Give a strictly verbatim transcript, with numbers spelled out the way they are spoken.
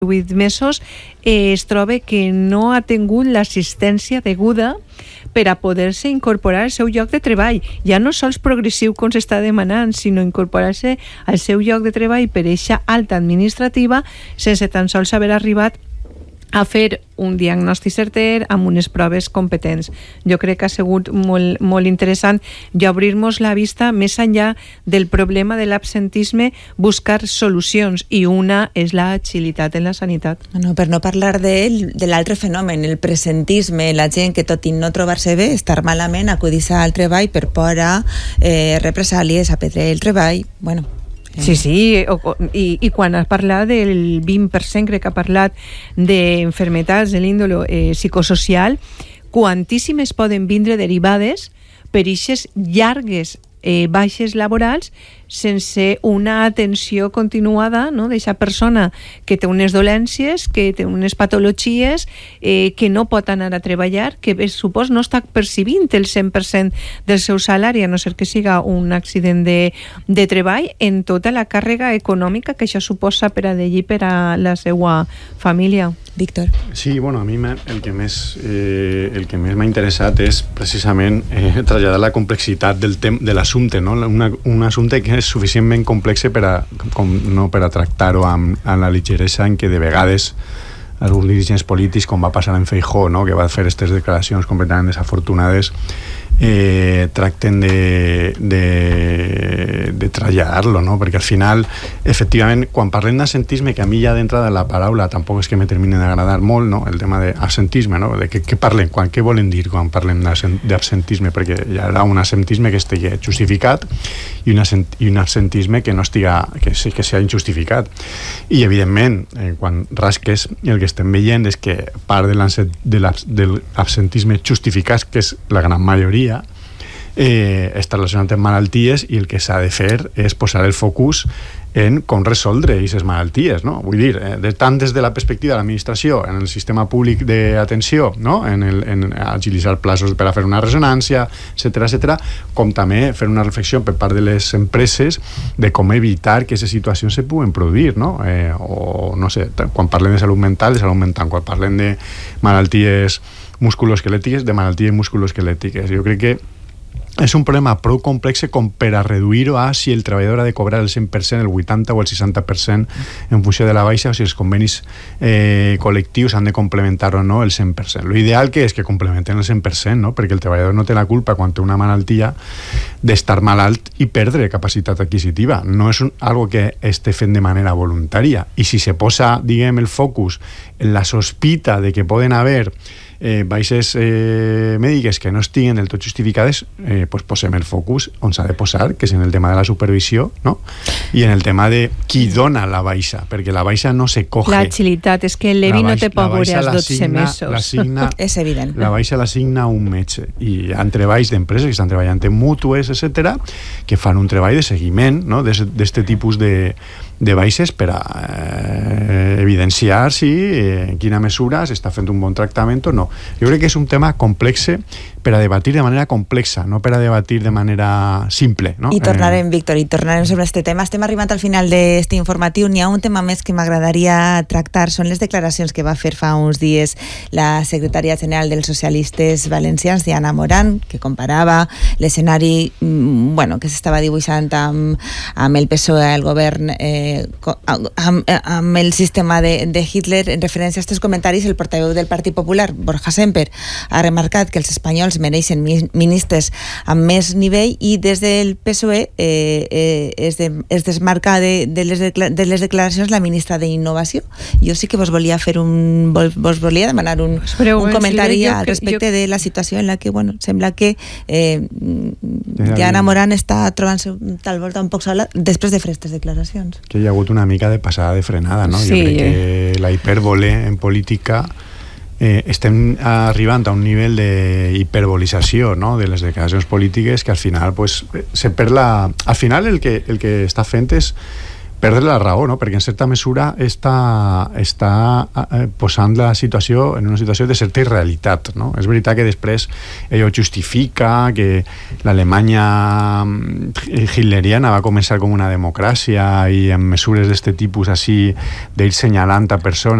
vuit mesos eh, es troba que no ha tingut l'assistència deguda per a poder-se incorporar al seu lloc de treball. Ja no sols progressiu com s'està demanant, sinó incorporar-se al seu lloc de treball per eixa alta administrativa sense tan sols haver arribat a fer un diagnòstic certer amb unes proves competents. Jo crec que ha sigut molt, molt interessant i obrir-nos la vista més enllà del problema de l'absentisme, buscar solucions, i una és l'agilitat en la sanitat. No, per no parlar de, de l'altre fenomen, el presentisme, la gent que tot i no trobar-se bé, estar malament, acudir-se al treball per por a eh, represàlies, a perdre el treball, bueno... Sí, sí, o, o, i, i quan has parlat del vint per cent, crec que ha parlat d'enfermetats de l'índole eh, psicosocial, quantíssimes poden vindre derivades per eixes llargues eh, baixes laborals sense una atenció continuada, no?, d'aquesta persona que té unes dolències, que té unes patologies, eh, que no pot anar a treballar, que supos no està percibint el cent per cent del seu salari, a no ser que siga un accident de, de treball, en tota la càrrega econòmica que això suposa per a d'ell i per a la seva família. Víctor. Sí, bueno, a mi el que més eh, el que més m'ha interessat és precisament eh, traslladar la complexitat del tem de l'assumpte, no? Una, un assumpte que és suficientment complex per a, com, no per a tractar-ho amb, amb la ligeresa en què de vegades alguns dirigents polítics, com va passar en Feijóo, no?, que va fer aquestes declaracions completament desafortunades, eh, tracten de, de, de traslladar-lo, no? Perquè al final, efectivament, quan parlem d'absentisme, que a mi ja d'entrada la paraula tampoc és que me termine d'agradar molt, no?, el tema d'absentisme, no?, de què, què parlem, quan, què volen dir quan parlem d'absentisme, perquè hi haurà un absentisme que estigui justificat i un, i un absentisme que no estiga, que, que sigui injustificat. I evidentment, eh, quan rasques, el que estem veient és que part de l'absentisme justificat, que és la gran majoria, eh, està relacionat amb malalties, i el que s'ha de fer és posar el focus en com resoldre aquestes malalties, no? Vull dir, eh, de, tant des de la perspectiva de l'administració, en el sistema públic d'atenció, no?, en, el, en agilitzar plaços per a fer una resonància, etcètera, etcètera, com també fer una reflexió per part de les empreses de com evitar que aquestes situacions se puguen produir, no? Eh, o, no sé, quan parlem de salut mental, de salut mental, quan parlem de malalties musculoesquelètiques, de malalties musculoesquelètiques. Jo crec que és un problema prou complex com per a reduir-ho a si el treballador ha de cobrar el cent per cent, el vuitanta o el seixanta per cent en funció de la baixa, o si els convenis eh, col·lectius han de complementar o no el cent per cent. L'ideal que és que complementen el cent per cent, no? Perquè el treballador no té la culpa quan té una malaltia d'estar malalt i perdre capacitat adquisitiva. No és un, algo que esté fent de manera voluntària. I si se posa, diguem, el focus en la sospita de que poden haver Eh, baixes eh, mèdiques que no estiguen del tot justificades, eh, pues posem el focus on s'ha de posar, que és en el tema de la supervisió, no? I en el tema de qui dona la baixa, perquè la baixa no se coge. L'agilitat, és que el Levi no te pot veure als dotze mesos. És evident. La baixa l'assigna un metge, i hi ha treballs d'empreses que estan treballant en mútues, etcètera, que fan un treball de seguiment, no?, d'aquest tipus de de baixes per a eh, evidenciar si eh, en quina mesura s'està fent un bon tractament o no. Jo crec que és un tema complex per a debatir de manera complexa, no per a debatir de manera simple, no? I tornarem, eh... Víctor, i tornarem sobre este tema. Estem arribant al final d'este informatiu. N'hi ha un tema més que m'agradaria tractar, són les declaracions que va fer fa uns dies la secretària general dels socialistes valencians, Diana Morán, que comparava l'escenari bueno, que s'estava dibuixant amb, amb el P S O E, el govern, eh, amb, amb el sistema de, de Hitler. En referència a aquests comentaris, el portaveu del Partit Popular, Borja Semper, ha remarcat que els espanyols mereixen ministres amb més nivell, i des del P S O E eh, eh, es, de, es desmarca de, de, les de les declaracions la ministra d'Innovació. Jo sí que vos volia fer un vos volia demanar un, un comentari al respecte jo... de la situació en la que, bueno, sembla que eh, Diana Morán està trobant-se tal volta un poc sola després de fer aquestes declaracions. Que hi ha hagut una mica de passada de frenada, no? Sí. Jo crec que la hipèrbole en política Eh, estem arribant a un nivell d'hiperbolització, no?, de les declaracions polítiques, que al final pues, se perd la... Al final el que, el que està fent és perdre la raó, no? Perquè en certa mesura està, està eh, posant la situació en una situació de certa irrealitat, no? És veritat que després ell ho justifica, que l'Alemanya hitleriana va començar com una democràcia i amb mesures d'este tipus així, d'ell senyalant a persones